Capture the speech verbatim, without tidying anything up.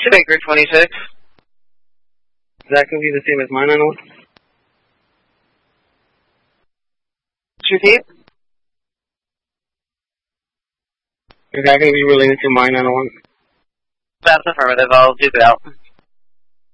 Baker twenty-six. Is that going to be the same as my nine oh one? Repeat? Is that going to be related to my nine oh one? That's affirmative. I'll duke it out.